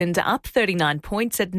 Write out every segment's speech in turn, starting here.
and up 39 points at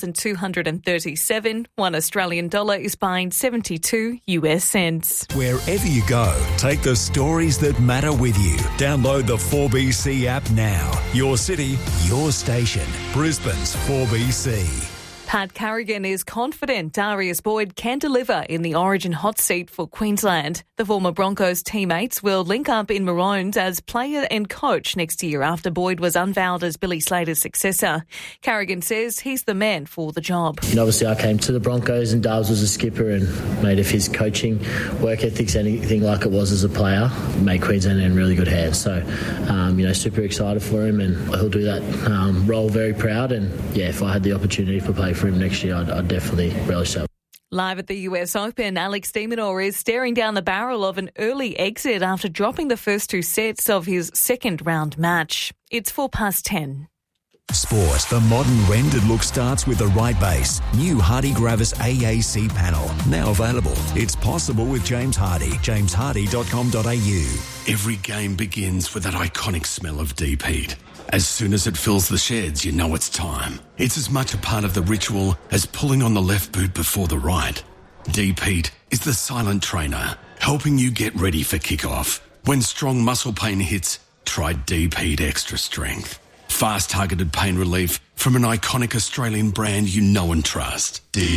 9,237. $1 Australian dollar is buying 72 US cents. Wherever you go, take the stories that matter with you. Download the 4BC app now. Your city, your station. Brisbane's 4BC. Pat Carrigan is confident Darius Boyd can deliver in the Origin hot seat for Queensland. The former Broncos teammates will link up in Maroons as player and coach next year after Boyd was unveiled as Billy Slater's successor. Carrigan says he's the man for the job. And obviously I came to the Broncos and Darbs was a skipper, and made of his coaching, work ethics, anything like it was as a player, made Queensland in really good hands. So, super excited for him, and he'll do that role very proud. And if I had the opportunity to play for him next year, I'd definitely relish that. Live at the US Open, Alex de Minaur is staring down the barrel of an early exit after dropping the first two sets of his second round match. It's 10:04. Sport. The modern rendered look starts with the right base. New Hardy Gravis AAC panel. Now available. It's possible with James Hardy. jameshardy.com.au. Every game begins with that iconic smell of deep heat. As soon as it fills the sheds, you know it's time. It's as much a part of the ritual as pulling on the left boot before the right. Deep heat is the silent trainer, helping you get ready for kickoff. When strong muscle pain hits, try Deep Heat Extra Strength. Fast targeted pain relief from an iconic Australian brand you know and trust. Deep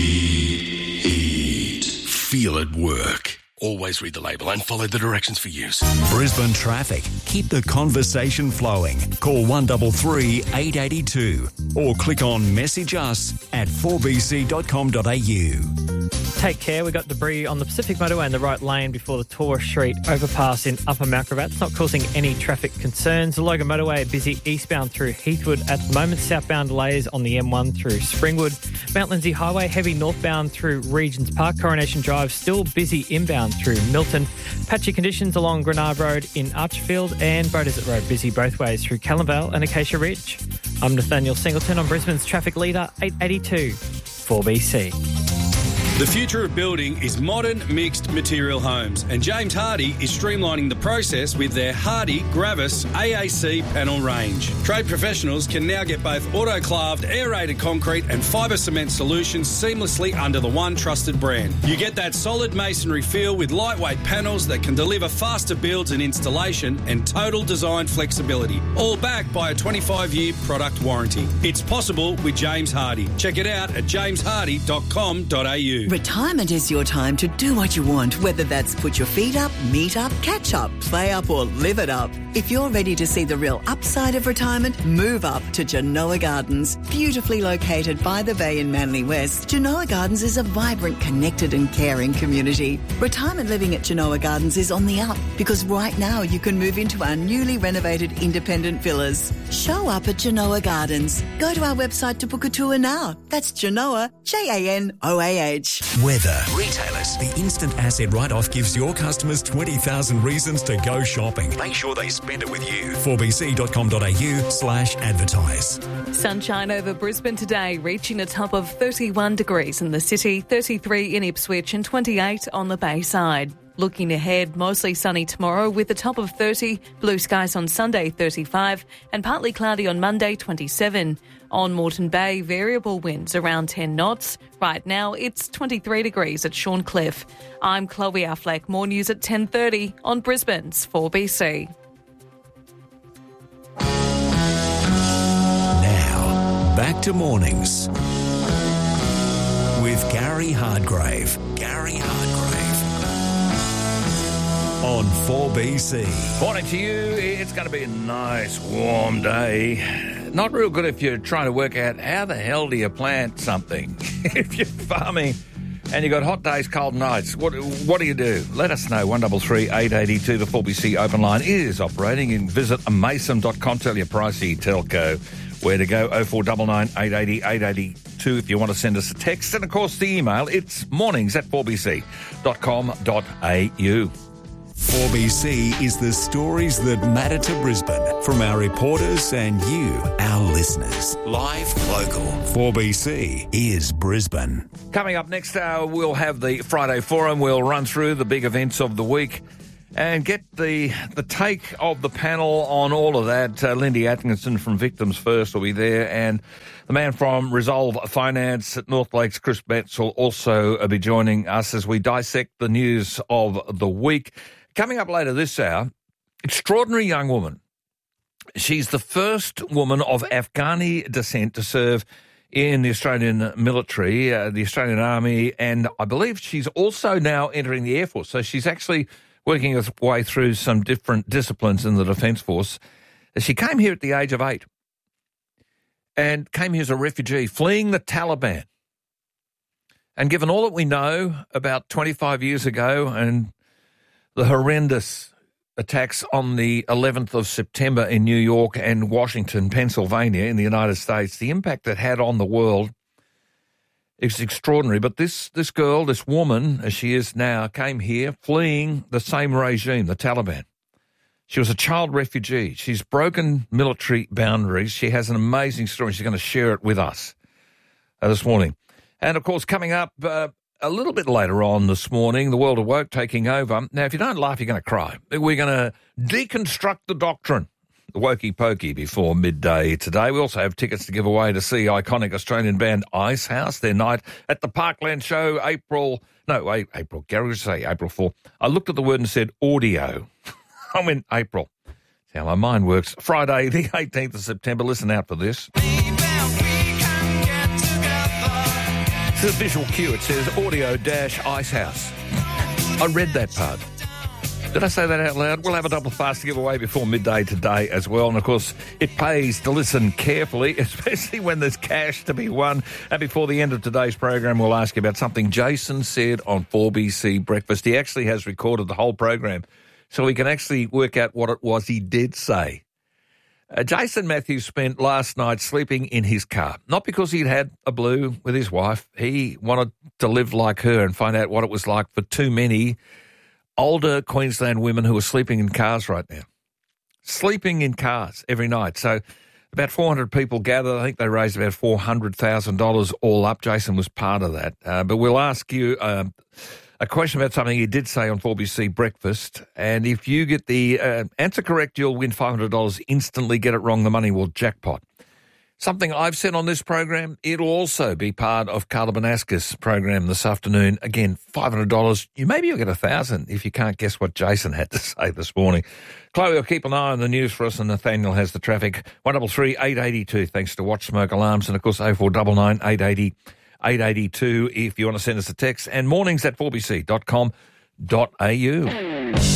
Heat. Feel it work. Always read the label and follow the directions for use. Brisbane traffic. Keep the conversation flowing. Call 133 882 or click on message us at 4bc.com.au. Take care. We got debris on the Pacific Motorway in the right lane before the Torres Street overpass in Upper Mount Gravatt. It's not causing any traffic concerns. The Logan Motorway busy eastbound through Heathwood at the moment. Southbound delays on the M1 through Springwood. Mount Lindesay Highway heavy northbound through Regents Park. Coronation Drive still busy inbound through Milton. Patchy conditions along Granard Road in Archfield, and Beaudesert Road busy both ways through Callanvale and Acacia Ridge. I'm Nathaniel Singleton on Brisbane's Traffic Leader 882 4BC. The future of building is modern mixed material homes, and James Hardy is streamlining the process with their Hardy Gravis AAC panel range. Trade professionals can now get both autoclaved, aerated concrete and fibre cement solutions seamlessly under the one trusted brand. You get that solid masonry feel with lightweight panels that can deliver faster builds and installation and total design flexibility, all backed by a 25-year product warranty. It's possible with James Hardy. Check it out at jameshardy.com.au. Retirement is your time to do what you want, whether that's put your feet up, meet up, catch up, play up or live it up. If you're ready to see the real upside of retirement, move up to Genoa Gardens. Beautifully located by the bay in Manly West, Genoa Gardens is a vibrant, connected and caring community. Retirement living at Genoa Gardens is on the up because right now you can move into our newly renovated independent villas. Show up at Genoa Gardens. Go to our website to book a tour now. That's Genoa, Janoah. Weather. Retailers. The instant asset write-off gives your customers 20,000 reasons to go shopping. Make sure they spend it with you. 4bc.com.au/advertise. Sunshine over Brisbane today, reaching a top of 31 degrees in the city, 33 in Ipswich and 28 on the Bayside. Looking ahead, mostly sunny tomorrow with a top of 30, blue skies on Sunday 35 and partly cloudy on Monday 27. On Moreton Bay, variable winds around 10 knots. Right now, it's 23 degrees at Shorncliffe. I'm Chloe Affleck. More news at 10:30 on Brisbane's 4BC. Now, back to mornings with Gary Hardgrave. On 4BC. Morning to you. It's going to be a nice warm day. Not real good if you're trying to work out how the hell do you plant something. If you're farming and you've got hot days, cold nights, what do you do? Let us know. 133 882. The 4BC open line is operating. You can visit mason.com. Tell your pricey telco where to go. 0499 880 882 if you want to send us a text. And, of course, the email, it's mornings@4bc.com.au. 4BC is the stories that matter to Brisbane from our reporters and you, our listeners. Live, local. 4BC is Brisbane. Coming up next hour, we'll have the Friday Forum. We'll run through the big events of the week. and get the take of the panel on all of that. Lindy Atkinson from Victims First will be there, and the man from Resolve Finance at North Lakes, Chris Betts, will also be joining us as we dissect the news of the week. Coming up later this hour, extraordinary young woman. She's the first woman of Afghani descent to serve in the Australian military, the Australian Army, and I believe she's also now entering the Air Force. So she's actually working her way through some different disciplines in the Defence Force. She came here at the age of 8 and came here as a refugee, fleeing the Taliban. And given all that we know about 25 years ago and the horrendous attacks on the 11th of September in New York and Washington, Pennsylvania in the United States, the impact it had on the world is extraordinary. But this girl, this woman, as she is now, came here fleeing the same regime, the Taliban. She was a child refugee. She's broken military boundaries. She has an amazing story. She's going to share it with us this morning. And, of course, coming up a little bit later on this morning, the World of Woke taking over. Now, if you don't laugh, you're going to cry. We're going to deconstruct the doctrine, the wokey pokey, before midday today. We also have tickets to give away to see iconic Australian band Icehouse, their night at the Parkland Show, April 4. I looked at the word and said audio. I went April. That's how my mind works. Friday, the 18th of September. Listen out for this. It's a visual cue. It says audio-Icehouse. I read that part. Did I say that out loud? We'll have a double fast to give away before midday today as well. And, of course, it pays to listen carefully, especially when there's cash to be won. And before the end of today's program, we'll ask you about something Jason said on 4BC Breakfast. He actually has recorded the whole program, so we can actually work out what it was he did say. Jason Matthews spent last night sleeping in his car, not because he'd had a blue with his wife. He wanted to live like her and find out what it was like for too many older Queensland women who are sleeping in cars right now. Sleeping in cars every night. So about 400 people gathered. I think they raised about $400,000 all up. Jason was part of that. But we'll ask you a question about something you did say on 4BC Breakfast. And if you get the answer correct, you'll win $500 instantly. Get it wrong, the money will jackpot. Something I've said on this program, it'll also be part of Carla Banaska's program this afternoon. Again, $500. Maybe you'll get $1,000 if you can't guess what Jason had to say this morning. Chloe will keep an eye on the news for us, and Nathaniel has the traffic. 133 882, thanks to Watch Smoke Alarms, and of course 0499 880 882 if you want to send us a text, and mornings at 4bc.com.au.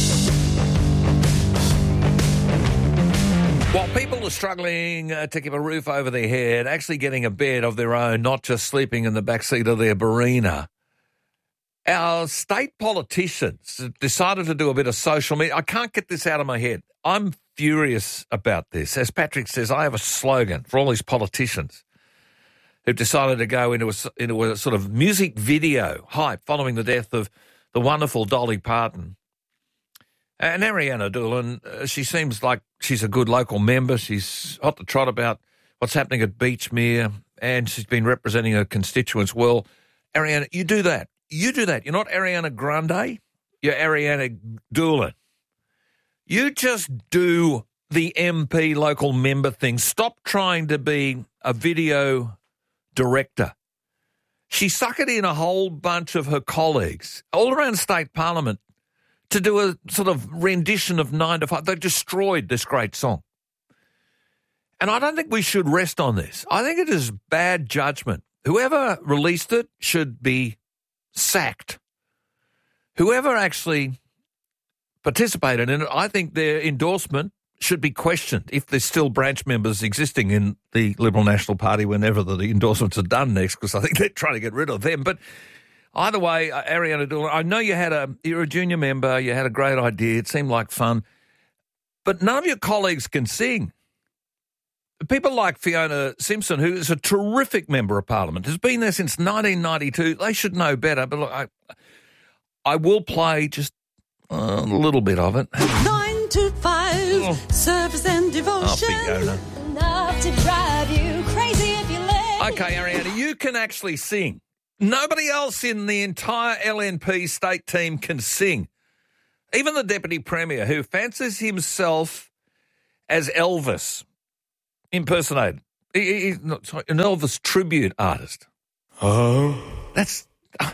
While people are struggling to keep a roof over their head, actually getting a bed of their own, not just sleeping in the backseat of their Barina, our state politicians decided to do a bit of social media. I can't get this out of my head. I'm furious about this. As Patrick says, I have a slogan for all these politicians who've decided to go into a sort of music video hype following the death of the wonderful Dolly Parton. And Ariana Doolan, she seems like she's a good local member. She's hot to trot about what's happening at Beachmere, and she's been representing her constituents well. Ariana, you do that. You do that. You're not Ariana Grande. You're Ariana Doolan. You just do the MP local member thing. Stop trying to be a video director. She suckered in a whole bunch of her colleagues all around state parliament to do a sort of rendition of 9 to 5. They destroyed this great song. And I don't think we should rest on this. I think it is bad judgment. Whoever released it should be sacked. Whoever actually participated in it, I think their endorsement should be questioned if there's still branch members existing in the Liberal National Party whenever the endorsements are done next, because I think they're trying to get rid of them. But either way, Ariana Doolan, I know you're a junior member, you had a great idea, it seemed like fun, but none of your colleagues can sing. People like Fiona Simpson, who is a terrific member of Parliament, has been there since 1992, they should know better, but look, I will play just a little bit of it. 9 to 5, service and devotion. Fiona. Enough to drive you crazy if you let. Okay, Ariana, you can actually sing. Nobody else in the entire LNP state team can sing. Even the Deputy Premier, who fancies himself as Elvis, impersonated. He's an Elvis tribute artist. Oh. That's...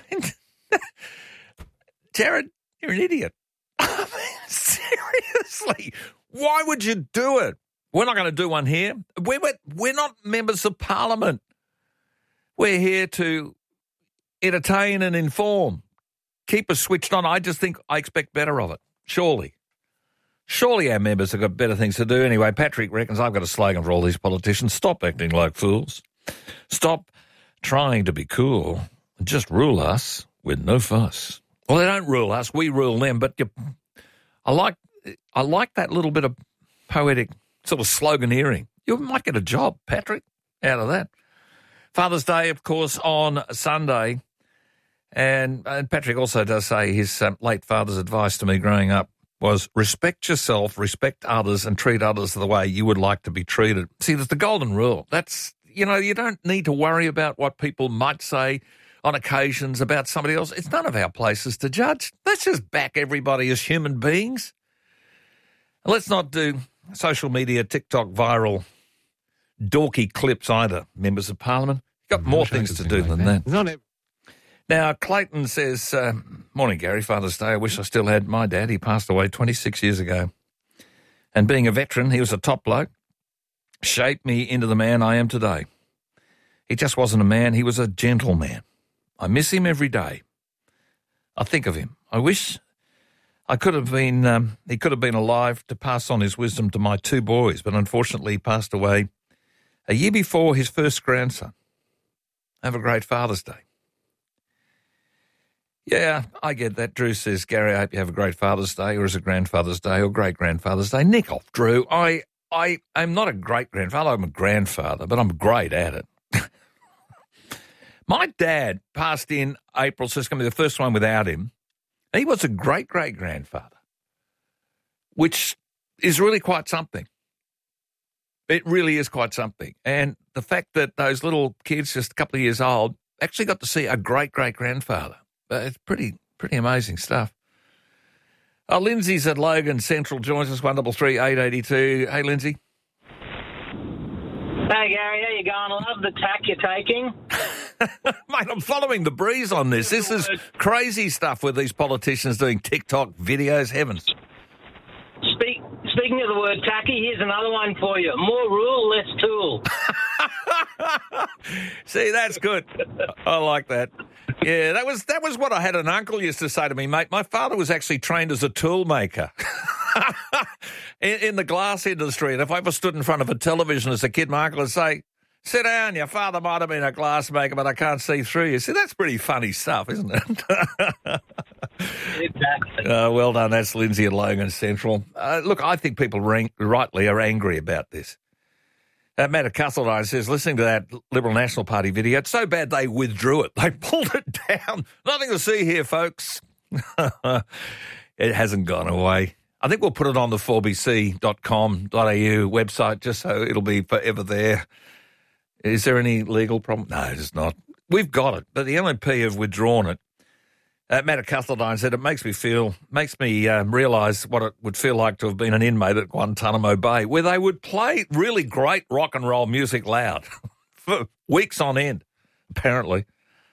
Jared, you're an idiot. I mean, seriously, why would you do it? We're not going to do one here. We're not members of Parliament. We're here to entertain and inform. Keep us switched on. I expect better of it. Surely our members have got better things to do. Anyway, Patrick reckons I've got a slogan for all these politicians. Stop acting like fools. Stop trying to be cool. Just rule us with no fuss. Well, they don't rule us. We rule them. But I like that little bit of poetic sort of sloganeering. You might get a job, Patrick, out of that. Father's Day, of course, on Sunday. And Patrick also does say his late father's advice to me growing up was respect yourself, respect others, and treat others the way you would like to be treated. See, there's the golden rule. That's, you don't need to worry about what people might say on occasions about somebody else. It's none of our places to judge. Let's just back everybody as human beings. Let's not do social media, TikTok viral, dorky clips either, members of Parliament. You've got more things to do than that. Now, Clayton says, morning, Gary, Father's Day. I wish I still had my dad. He passed away 26 years ago. And being a veteran, he was a top bloke, shaped me into the man I am today. He just wasn't a man. He was a gentleman. I miss him every day. I think of him. I wish he could have been alive to pass on his wisdom to my two boys, but unfortunately he passed away a year before his first grandson. Have a great Father's Day. Yeah, I get that. Drew says, Gary, I hope you have a great Father's Day, or is it Grandfather's Day or Great-Grandfather's Day? Nick off, Drew. I'm not a great-grandfather. I'm a grandfather, but I'm great at it. My dad passed in April, so it's going to be the first one without him. He was a great-great-grandfather, which is really quite something. It really is quite something. And the fact that those little kids, just a couple of years old, actually got to see a great-great-grandfather. It's pretty amazing stuff. Lindsay's at Logan Central, joins us, 133 882. Hey, Lindsay. Hey, Gary, how you going? I love the tack you're taking. Mate, I'm following the breeze on this. This is crazy stuff with these politicians doing TikTok videos. Heavens. Speaking of the word tacky, here's another one for you. More rule, less tool. See, that's good. I like that. Yeah, that was what I had an uncle used to say to me, mate. My father was actually trained as a tool maker in the glass industry. And if I ever stood in front of a television as a kid, my uncle would say, sit down, your father might have been a glass maker, but I can't see through you. See, that's pretty funny stuff, isn't it? Exactly. Well done. That's Lindsay at Logan Central. Look, I think people rightly are angry about this. Matt at Castledine says, listening to that Liberal National Party video, it's so bad they withdrew it. They pulled it down. Nothing to see here, folks. It hasn't gone away. I think we'll put it on the 4bc.com.au website just so it'll be forever there. Is there any legal problem? No, it's not. We've got it, but the LNP have withdrawn it. Matt at Castledine said, it makes me realise what it would feel like to have been an inmate at Guantanamo Bay, where they would play really great rock and roll music loud for weeks on end, apparently.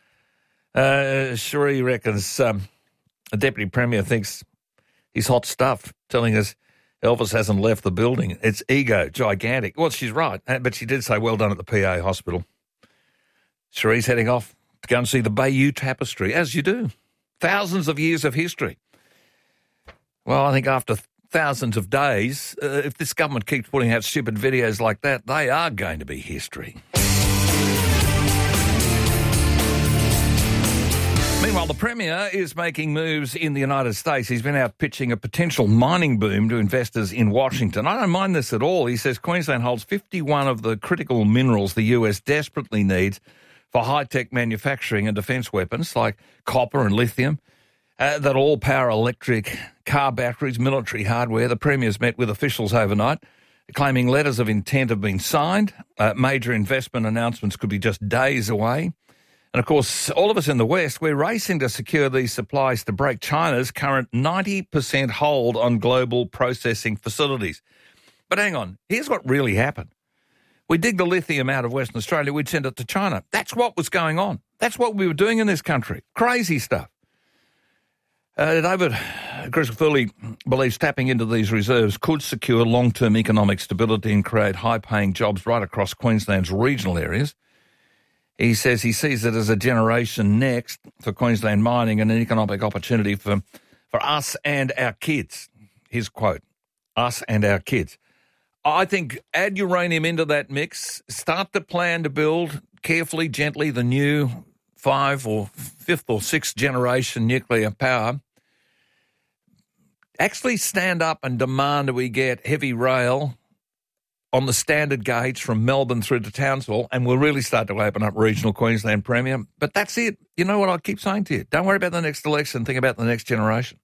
Cherie reckons the Deputy Premier thinks he's hot stuff, telling us Elvis hasn't left the building. It's ego, gigantic. Well, she's right, but she did say well done at the PA hospital. Cherie's heading off to go and see the Bayeux Tapestry, as you do. Thousands of years of history. Well, I think after thousands of days, if this government keeps putting out stupid videos like that, they are going to be history. Meanwhile, the Premier is making moves in the United States. He's been out pitching a potential mining boom to investors in Washington. I don't mind this at all. He says Queensland holds 51 of the critical minerals the US desperately needs for high-tech manufacturing and defence weapons like copper and lithium that all power electric car batteries, military hardware. The Premier's met with officials overnight, claiming letters of intent have been signed. Major investment announcements could be just days away. And, of course, all of us in the West, we're racing to secure these supplies to break China's current 90% hold on global processing facilities. But hang on, here's what really happened. We dig the lithium out of Western Australia, we'd send it to China. That's what was going on. That's what we were doing in this country. Crazy stuff. David Crisafulli believes tapping into these reserves could secure long-term economic stability and create high-paying jobs right across Queensland's regional areas. He says he sees it as a generation next for Queensland mining and an economic opportunity for us and our kids. His quote, us and our kids. I think add uranium into that mix, start the plan to build carefully, gently, the new 5th or 5th or 6th generation nuclear power. Actually stand up and demand that we get heavy rail on the standard gauge from Melbourne through to Townsville, and we'll really start to open up regional Queensland premium. But that's it. You know what I keep saying to you? Don't worry about the next election. Think about the next generation.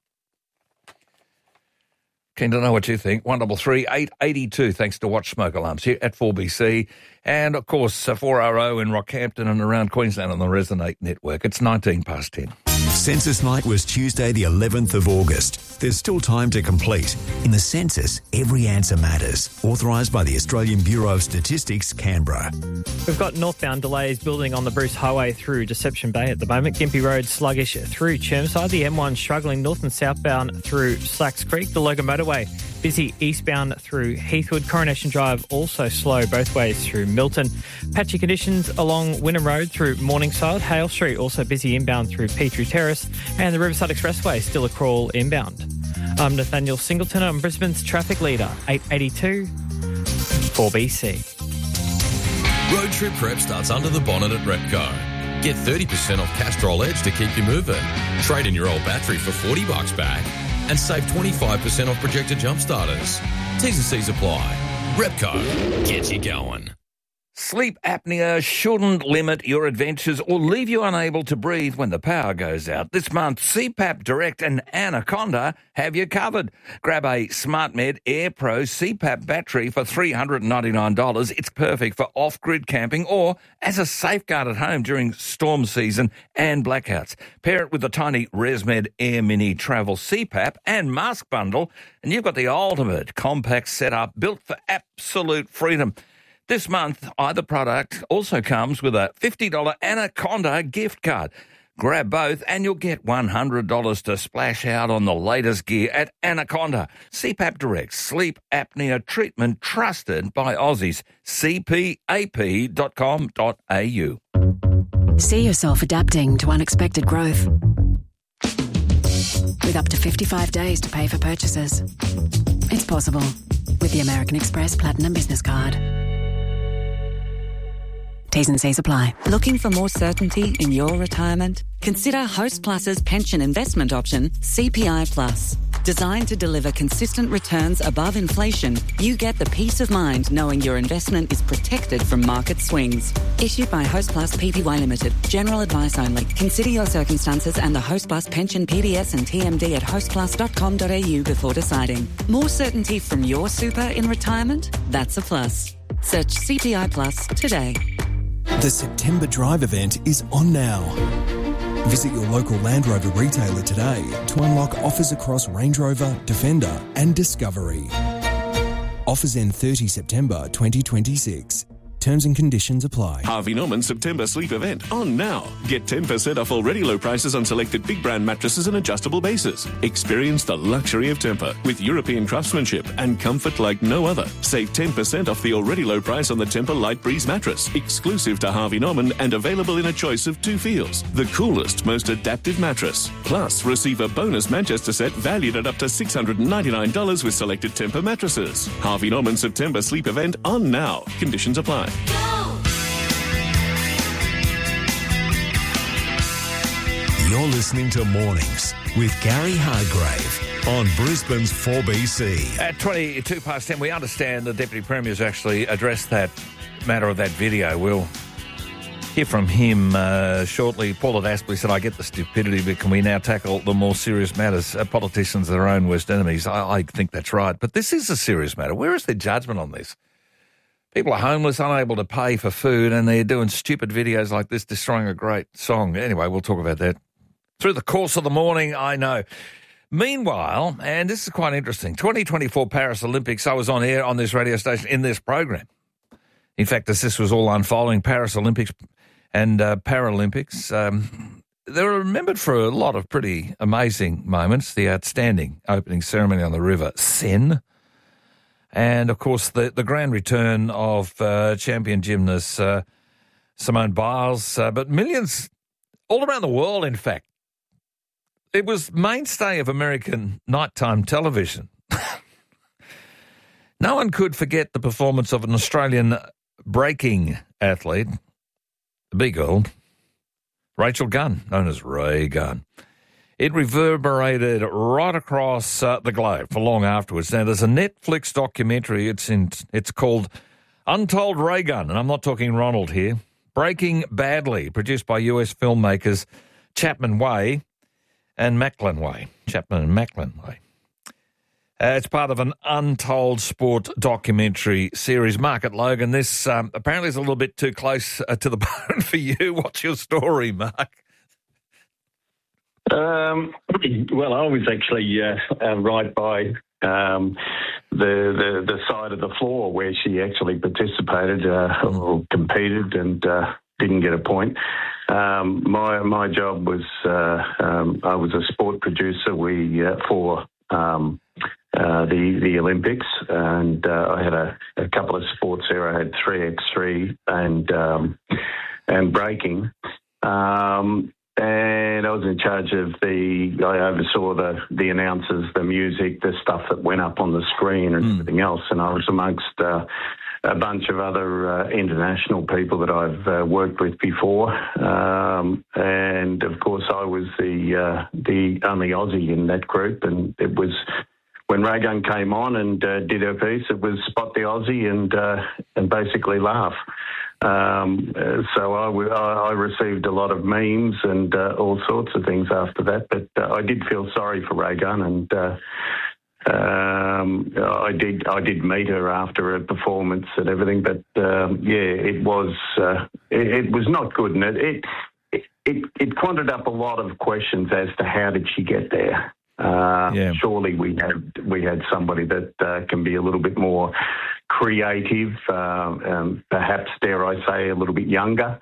Keen to know what you think. 133 882, thanks to Watch Smoke Alarms here at 4BC. And, of course, 4RO in Rockhampton and around Queensland on the Resonate network. It's 10:19. Census night was Tuesday the 11th of August. There's still time to complete. In the census, every answer matters. Authorised by the Australian Bureau of Statistics, Canberra. We've got northbound delays building on the Bruce Highway through Deception Bay at the moment. Gympie Road sluggish through Chermside. The M1 struggling north and southbound through Slacks Creek. The Logan Motorway busy eastbound through Heathwood. Coronation Drive also slow both ways through Milton. Patchy conditions along Wynnum Road through Morningside. Hale Street also busy inbound through Petrie Terrace. And the Riverside Expressway still a crawl inbound. I'm Nathaniel Singleton. I'm Brisbane's traffic leader, 882 4BC. Road trip prep starts under the bonnet at Repco. Get 30% off Castrol Edge to keep you moving. Trade in your old battery for $40 back and save 25% off projector jump starters. T's and C's apply. Repco, get you going. Sleep apnea shouldn't limit your adventures or leave you unable to breathe when the power goes out. This month, CPAP Direct and Anaconda have you covered. Grab a SmartMed Air Pro CPAP battery for $399. It's perfect for off-grid camping or as a safeguard at home during storm season and blackouts. Pair it with the tiny ResMed Air Mini Travel CPAP and mask bundle, and you've got the ultimate compact setup built for absolute freedom. This month, either product also comes with a $50 Anaconda gift card. Grab both and you'll get $100 to splash out on the latest gear at Anaconda. CPAP Direct, sleep apnea treatment trusted by Aussies. cpap.com.au. See yourself adapting to unexpected growth. With up to 55 days to pay for purchases. It's possible with the American Express Platinum Business Card. T's and C's apply. Looking for more certainty in your retirement? Consider Host Plus's pension investment option, CPI Plus. Designed to deliver consistent returns above inflation, you get the peace of mind knowing your investment is protected from market swings. Issued by Host Plus Pty Limited. General advice only. Consider your circumstances and the Host Plus pension PDS and TMD at hostplus.com.au before deciding. More certainty from your super in retirement? That's a plus. Search CPI Plus today. The September Drive event is on now. Visit your local Land Rover retailer today to unlock offers across Range Rover, Defender and Discovery. Offers end 30 September 2026. Terms and conditions apply. Harvey Norman September Sleep event on now. Get 10% off already low prices on selected big brand mattresses and adjustable bases. Experience the luxury of Tempur with European craftsmanship and comfort like no other. Save 10% off the already low price on the Tempur Light Breeze mattress, exclusive to Harvey Norman and available in a choice of 2 feels. The coolest, most adaptive mattress. Plus, receive a bonus Manchester set valued at up to $699 with selected Tempur mattresses. Harvey Norman September Sleep event on now. Conditions apply. You're listening to Mornings with Gary Hargrave on Brisbane's 4BC. At 10:22, we understand the Deputy Premier's actually addressed that matter of that video. We'll hear from him shortly. Paul at Aspley said, I get the stupidity, but can we now tackle the more serious matters? Politicians are their own worst enemies. I think that's right. But this is a serious matter. Where is their judgment on this? People are homeless, unable to pay for food, and they're doing stupid videos like this, destroying a great song. Anyway, we'll talk about that through the course of the morning, I know. Meanwhile, and this is quite interesting, 2024 Paris Olympics, I was on air on this radio station in this program. In fact, as this was all unfolding, Paris Olympics and Paralympics, they were remembered for a lot of pretty amazing moments. The outstanding opening ceremony on the River Seine. And, of course, the grand return of champion gymnast Simone Biles. But millions all around the world, in fact. It was mainstay of American nighttime television. No one could forget the performance of an Australian breaking athlete, the B-girl, Rachel Gunn, known as Ray Gunn. It reverberated right across the globe for long afterwards. Now, there's a Netflix documentary. It's called Untold Ray Gunn, and I'm not talking Ronald here. Breaking Badly, produced by US filmmakers Chapman Way and Macklin Way. Chapman and Macklin Way. It's part of an Untold Sport documentary series. Mark at Logan, this apparently is a little bit too close to the bone for you. What's your story, Mark? Well, I was actually right by the side of the floor where she actually participated or competed and didn't get a point. My job was I was a sport producer for the Olympics, and I had a couple of sports there. I had 3x3 and breaking. And I was in charge of I oversaw the announcers, the music, the stuff that went up on the screen and everything else. And I was amongst a bunch of other international people that I've worked with before. And of course, I was the only Aussie in that group. And it was when Ray Gunn came on and did her piece, it was spot the Aussie and basically laugh. So I received a lot of memes and all sorts of things after that, but I did feel sorry for Ray Gunn, and I did meet her after her performance and everything. But it was not good, and it conjured up a lot of questions as to how did she get there. Surely we had somebody that can be a little bit more creative, perhaps, dare I say, a little bit younger,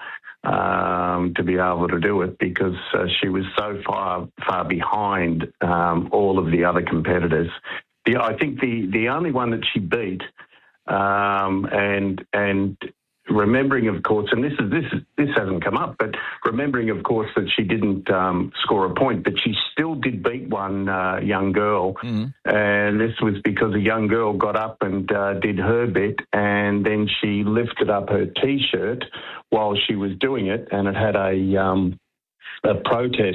to be able to do it, because she was so far behind all of the other competitors. I think the only one that she beat, and remembering, of course, and this hasn't come up, but remembering, of course, that she didn't score a point, but she still did beat one young girl, and this was because a young girl got up and did her bit, and then she lifted up her T-shirt while she was doing it, and it had a protest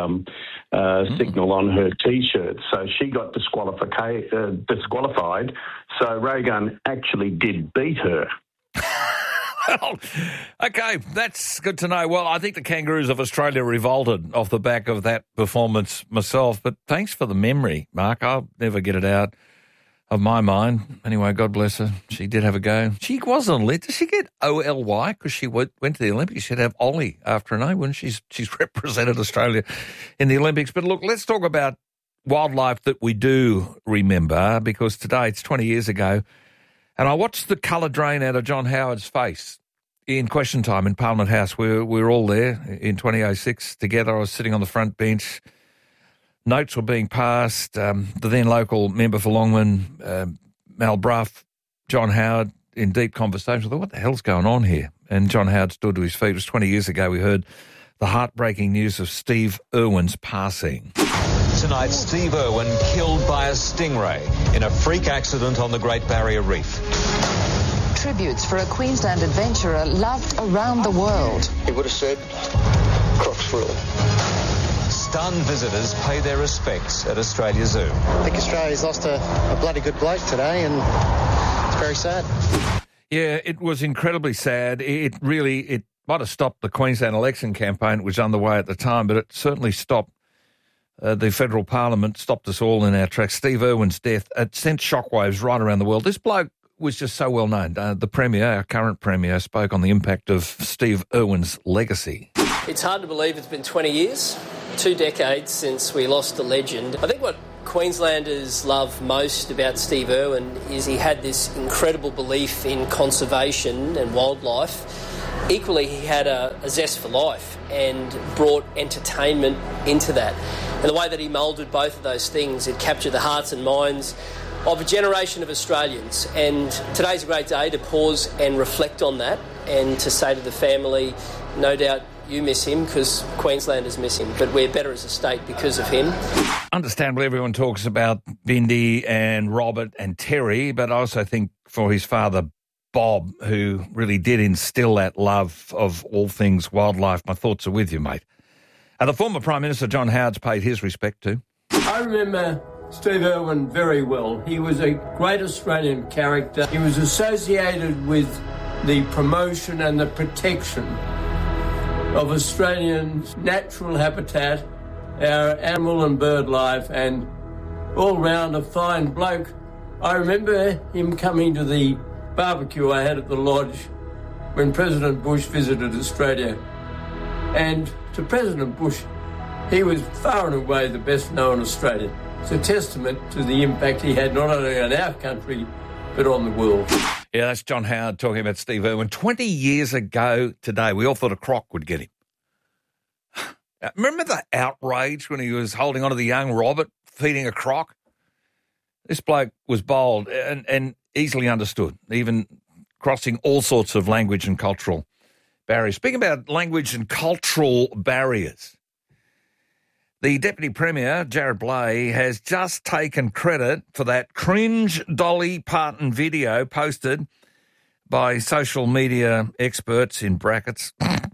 signal on her T-shirt, so she got disqualified. So Ray Gunn actually did beat her. Well, okay, that's good to know. Well, I think the Kangaroos of Australia revolted off the back of that performance myself, but thanks for the memory, Mark. I'll never get it out of my mind. Anyway, God bless her. She did have a go. She wasn't lit. Did she get OLY? Because she went to the Olympics. She'd have Ollie after an A, wouldn't she? She's represented Australia in the Olympics. But look, let's talk about wildlife that we do remember, because today it's 20 years ago. And I watched the colour drain out of John Howard's face in Question Time in Parliament House. We were all there in 2006 together. I was sitting on the front bench. Notes were being passed. The then local member for Longman, Mal Brough, John Howard, in deep conversation. I thought, what the hell's going on here? And John Howard stood to his feet. It was 20 years ago. We heard the heartbreaking news of Steve Irwin's passing. Tonight, Steve Irwin killed by a stingray in a freak accident on the Great Barrier Reef. Tributes for a Queensland adventurer loved around the world. He would have said, Crocs for all. Stunned visitors pay their respects at Australia Zoo. I think Australia's lost a bloody good bloke today, and it's very sad. Yeah, it was incredibly sad. It might have stopped the Queensland election campaign. It was underway at the time, but it certainly stopped the federal parliament, stopped us all in our tracks. Steve Irwin's death, it sent shockwaves right around the world. This bloke was just so well known. The Premier, our current Premier, spoke on the impact of Steve Irwin's legacy. It's hard to believe it's been 20 years, 2 decades since we lost a legend. I think what Queenslanders love most about Steve Irwin is he had this incredible belief in conservation and wildlife. Equally, he had a zest for life and brought entertainment into that. And the way that he moulded both of those things, it captured the hearts and minds of a generation of Australians. And today's a great day to pause and reflect on that and to say to the family, no doubt you miss him because Queenslanders miss him, but we're better as a state because of him. Understandably, everyone talks about Bindi and Robert and Terry, but I also think for his father, Bob, who really did instill that love of all things wildlife. My thoughts are with you, mate. And the former Prime Minister, John Howard's paid his respect too. I remember Steve Irwin very well. He was a great Australian character. He was associated with the promotion and the protection of Australians' natural habitat, our animal and bird life, and all round a fine bloke. I remember him coming to the barbecue I had at the lodge when President Bush visited Australia. And to President Bush, he was far and away the best known Australian. It's a testament to the impact he had not only on our country, but on the world. Yeah, that's John Howard talking about Steve Irwin. 20 years ago today, we all thought a croc would get him. Remember the outrage when he was holding on to the young Robert, feeding a croc? This bloke was bold and easily understood, even crossing all sorts of language and cultural barriers. Speaking about language and cultural barriers, the Deputy Premier, Jared Blay, has just taken credit for that cringe Dolly Parton video posted by social media experts, in brackets,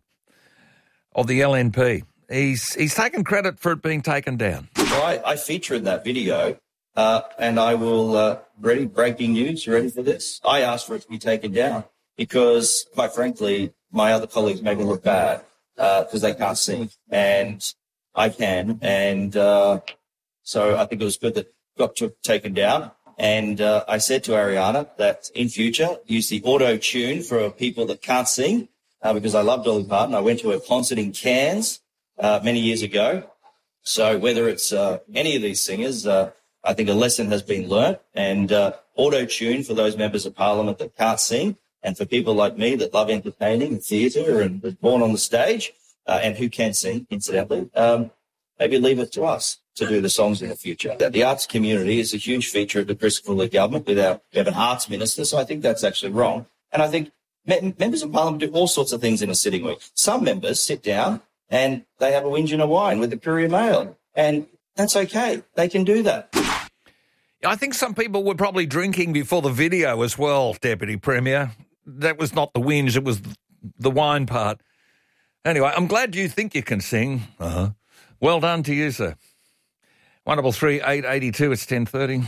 of the LNP. He's taken credit for it being taken down. Well, I feature in that video, and I will, breaking news, you ready for this? I asked for it to be taken down because, quite frankly, my other colleagues make me look bad because they can't sing, and I can. And so I think it was good that it got taken down. And I said to Ariana that in future, use the auto-tune for people that can't sing because I love Dolly Parton. I went to a concert in Cairns many years ago. So whether it's any of these singers, I think a lesson has been learnt. And auto-tune for those members of Parliament that can't sing, and for people like me that love entertaining and theatre and was born on the stage and who can sing, incidentally, maybe leave it to us to do the songs in the future. The arts community is a huge feature of the Christopher Luke government. We have an arts minister, so I think that's actually wrong. And I think members of Parliament do all sorts of things in a sitting week. Some members sit down and they have a whinge and a whine with the Courier Mail, and that's okay. They can do that. I think some people were probably drinking before the video as well, Deputy Premier. That was not the whinge, it was the whine part. Anyway, I'm glad you think you can sing. Well done to you, sir. 133 882, it's 10:30.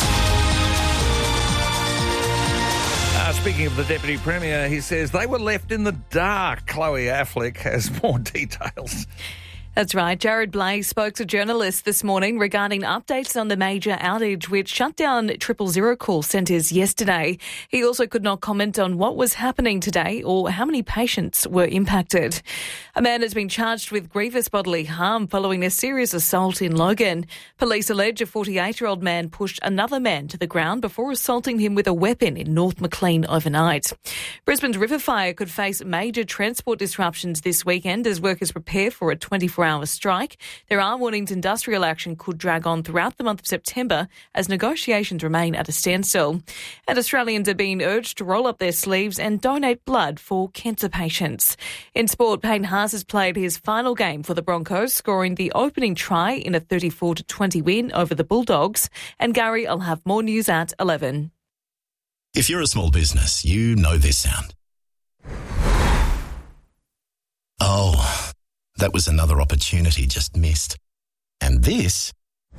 Speaking of the Deputy Premier, he says they were left in the dark. Chloe Affleck has more details. That's right. Jared Blay spoke to journalists this morning regarding updates on the major outage which shut down 000 call centres yesterday. He also could not comment on what was happening today or how many patients were impacted. A man has been charged with grievous bodily harm following a serious assault in Logan. Police allege a 48-year-old man pushed another man to the ground before assaulting him with a weapon in North Maclean overnight. Brisbane's river fire could face major transport disruptions this weekend as workers prepare for a 24-hour strike. There are warnings industrial action could drag on throughout the month of September as negotiations remain at a standstill. And Australians are being urged to roll up their sleeves and donate blood for cancer patients. In sport, Payne Haas has played his final game for the Broncos, scoring the opening try in a 34-20 win over the Bulldogs. And Gary, I'll have more news at 11. If you're a small business, you know this sound. Oh, that was another opportunity just missed. And this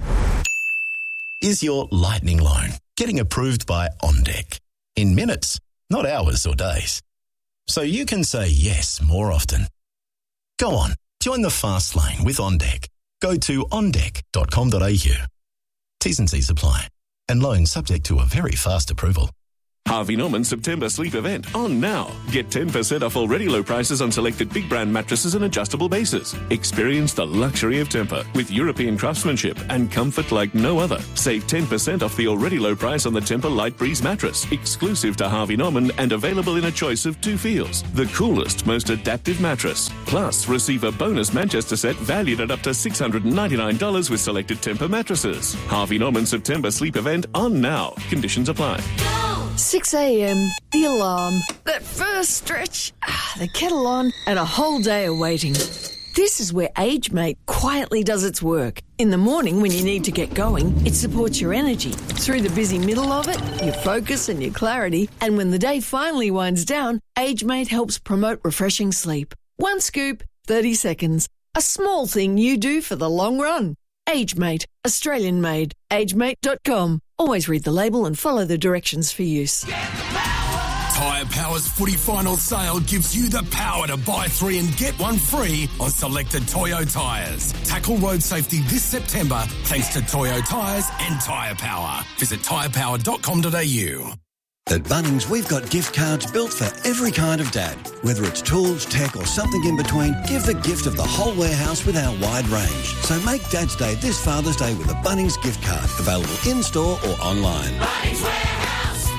is your lightning loan, getting approved by OnDeck. In minutes, not hours or days. So you can say yes more often. Go on, join the fast lane with OnDeck. Go to ondeck.com.au. T's and C's apply. And loans subject to a very fast approval. Harvey Norman September sleep event on now. Get 10% off already low prices on selected big brand mattresses and adjustable bases. Experience the luxury of Tempur with European craftsmanship and comfort like no other. Save 10% off the already low price on the Tempur Light Breeze mattress, exclusive to Harvey Norman and available in a choice of 2 feels. The coolest, most adaptive mattress. Plus, receive a bonus Manchester set valued at up to $699 with selected Tempur mattresses. Harvey Norman September sleep event on now. Conditions apply. 6 a.m, the alarm, that first stretch, the kettle on, and a whole day of waiting. This is where AgeMate quietly does its work. In the morning when you need to get going, it supports your energy. Through the busy middle of it, your focus and your clarity. And when the day finally winds down, AgeMate helps promote refreshing sleep. 1 scoop, 30 seconds. A small thing you do for the long run. AgeMate, Australian made. AgeMate.com. Always read the label and follow the directions for use. Tyre Power's footy final sale gives you the power to buy 3 and get 1 free on selected Toyo tyres. Tackle road safety this September thanks to Toyo tyres and Tyre Power. Visit tyrepower.com.au. At Bunnings, we've got gift cards built for every kind of dad. Whether it's tools, tech or something in between, give the gift of the whole warehouse with our wide range. So make Dad's Day this Father's Day with a Bunnings gift card. Available in-store or online. Bunnings Warehouse.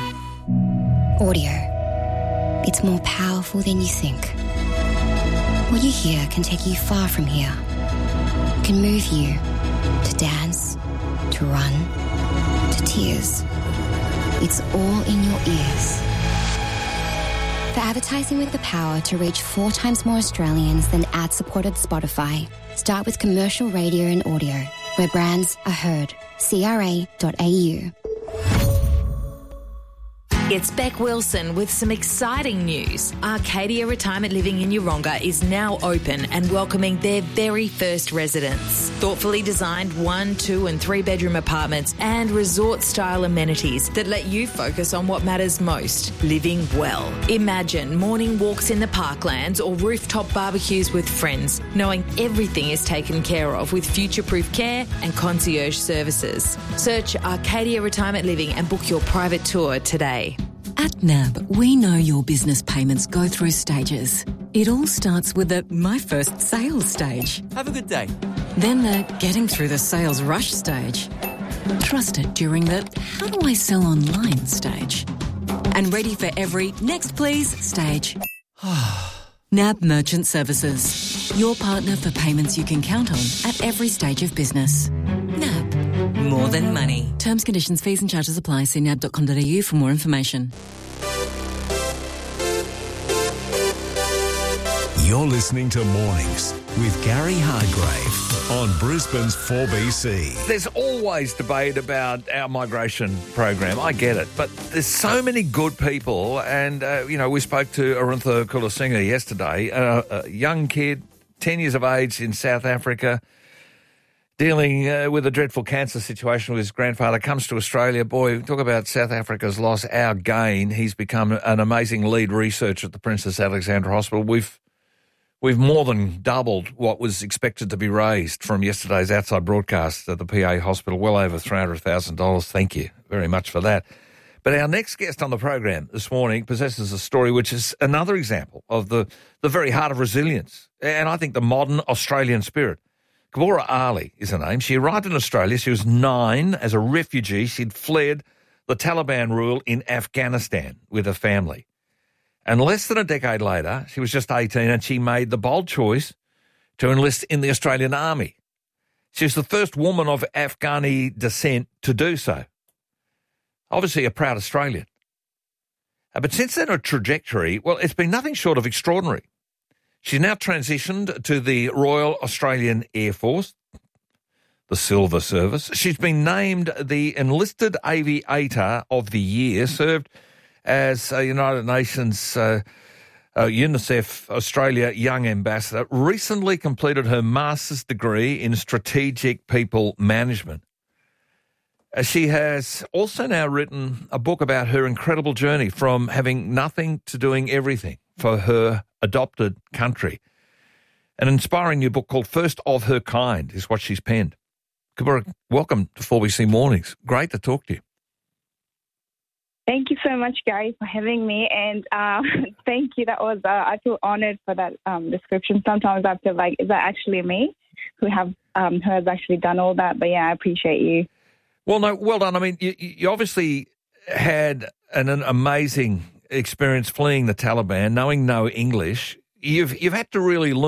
Audio. It's more powerful than you think. What you hear can take you far from here. It can move you to dance, to run, to tears. It's all in your ears. For advertising with the power to reach 4 times more Australians than ad-supported Spotify, start with commercial radio and audio, where brands are heard. CRA.au. It's Beck Wilson with some exciting news. Arcadia Retirement Living in Yeronga is now open and welcoming their very first residents. Thoughtfully designed 1, 2 and 3 bedroom apartments and resort-style amenities that let you focus on what matters most, living well. Imagine morning walks in the parklands or rooftop barbecues with friends, knowing everything is taken care of with future-proof care and concierge services. Search Arcadia Retirement Living and book your private tour today. At NAB, we know your business payments go through stages. It all starts with the My First Sales stage. Have a good day. Then the getting through the sales rush stage. Trusted during the How do I sell online stage. And ready for every next please stage. NAB Merchant Services. Your partner for payments you can count on at every stage of business. NAB. More than money. Terms, conditions, fees and charges apply. See nab.com.au for more information. You're listening to Mornings with Gary Hargrave on Brisbane's 4BC. There's always debate about our migration program. I get it. But there's so many good people. And, we spoke to Arintha Kulasinga yesterday, a young kid, 10 years of age in South Africa, dealing with a dreadful cancer situation with his grandfather, comes to Australia. Boy, talk about South Africa's loss, our gain. He's become an amazing lead researcher at the Princess Alexandra Hospital. We've more than doubled what was expected to be raised from yesterday's outside broadcast at the PA Hospital, well over $300,000. Thank you very much for that. But our next guest on the program this morning possesses a story which is another example of the very heart of resilience and I think the modern Australian spirit. Kabora Ali is her name. She arrived in Australia. She was 9 as a refugee. She'd fled the Taliban rule in Afghanistan with her family. And less than a decade later, she was just 18 and she made the bold choice to enlist in the Australian Army. She was the first woman of Afghani descent to do so. Obviously a proud Australian. But since then, her trajectory, well, it's been nothing short of extraordinary. She's now transitioned to the Royal Australian Air Force, the Silver Service. She's been named the Enlisted Aviator of the Year, served as a United Nations UNICEF Australia Young Ambassador, recently completed her master's degree in Strategic People Management. She has also now written a book about her incredible journey from having nothing to doing everything for her adopted country. An inspiring new book called First of Her Kind is what she's penned. Kabora, welcome to 4BC Mornings. Great to talk to you. Thank you so much, Gary, for having me. And thank you. That was, I feel honored for that description. Sometimes I feel like, is that actually me who has actually done all that? But yeah, I appreciate you. Well, no, well done. I mean, you obviously had an amazing experience fleeing the Taliban, knowing no English. You've had to really learn